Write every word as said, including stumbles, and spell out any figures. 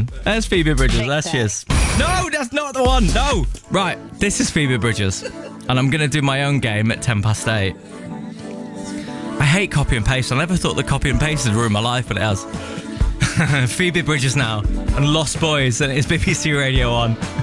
one. There's Phoebe Bridgers. There she is. No, that's not the one. No. Right, this is Phoebe Bridgers. And I'm going to do my own game at ten past eight. I hate copy and paste. I never thought that copy and paste would ruin my life, but it has. Phoebe Bridgers now. And Lost Boys. And it's B B C Radio one.